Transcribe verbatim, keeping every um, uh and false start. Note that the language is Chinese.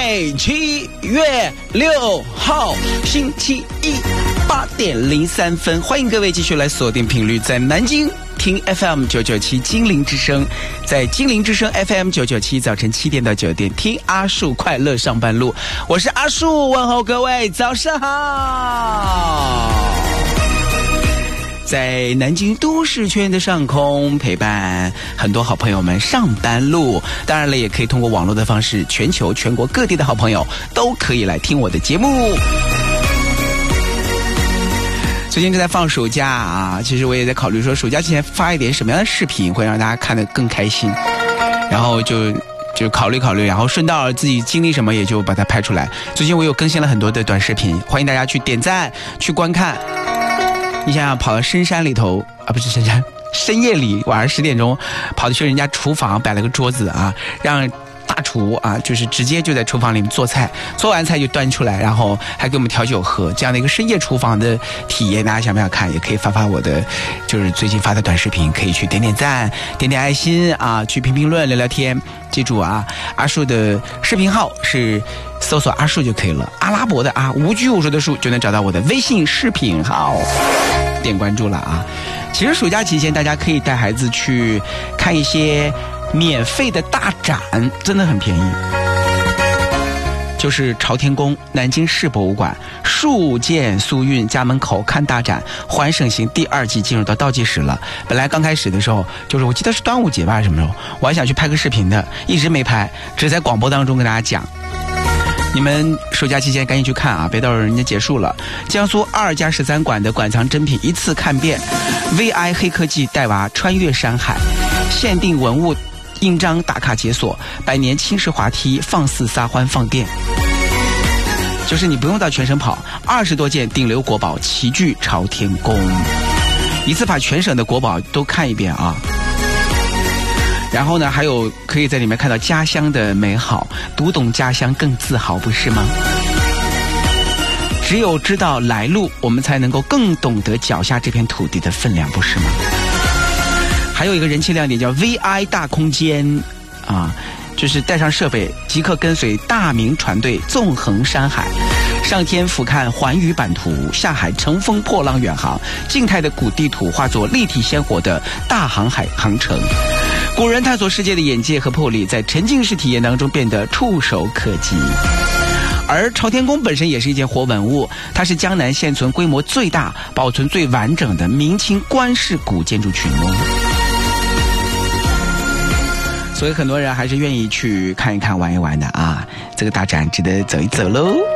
在七月六号星期一八点零三分，欢迎各位继续来锁定频率，在南京听 F M 九九七精灵之声，在精灵之声 F M 九九七早晨七点到九点听阿树快乐上班路，我是阿树，问候各位早上好。在南京都市圈的上空陪伴很多好朋友们上班路，当然了，也可以通过网络的方式，全球全国各地的好朋友都可以来听我的节目。最近正在放暑假啊，其实我也在考虑说，暑假期间发一点什么样的视频会让大家看得更开心，然后就就考虑考虑，然后顺道自己经历什么也就把它拍出来。最近我有更新了很多的短视频，欢迎大家去点赞去观看。你想想，跑到深山里头啊，不是深山，深夜里晚上十点钟，跑去人家厨房摆了个桌子啊，让大厨啊，就是直接就在厨房里面做菜，做完菜就端出来，然后还给我们调酒喝，这样的一个深夜厨房的体验，大家想不想看？也可以发发我的，就是最近发的短视频，可以去点点赞，点点爱心啊，去评评论，聊聊天。记住啊，阿树的视频号是搜索阿树就可以了，阿拉伯的啊，无拘无束的树就能找到我的微信视频号，点关注了啊。其实暑假期间，大家可以带孩子去看一些免费的大展，真的很便宜。就是朝天宫南京市博物馆树见苏韵家门口看大展环省行第二季进入到倒计时了。本来刚开始的时候，就是我记得是端午节吧，什么时候我还想去拍个视频的，一直没拍，只在广播当中跟大家讲。你们暑假期间赶紧去看啊，别到时候人家结束了。江苏二加十三馆的馆藏珍品一次看遍， V I 黑科技带娃穿越山海，限定文物印章打卡解锁，百年轻式滑梯放肆撒欢放电，就是你不用到全省跑，二十多件顶流国宝齐聚朝天宫，一次把全省的国宝都看一遍啊。然后呢，还有可以在里面看到家乡的美好，读懂家乡更自豪，不是吗？只有知道来路，我们才能够更懂得脚下这片土地的分量，不是吗？还有一个人气亮点叫 V I 大空间啊，就是带上设备即刻跟随大明船队纵横山海，上天俯瞰环宇版图，下海乘风破浪远航，静态的古地图化作立体鲜活的大航海航程。古人探索世界的眼界和魄力，在沉浸式体验当中变得触手可及。而朝天宫本身也是一件活文物，它是江南现存规模最大、保存最完整的明清官式古建筑群落，所以很多人还是愿意去看一看、玩一玩的啊。这个大展值得走一走喽。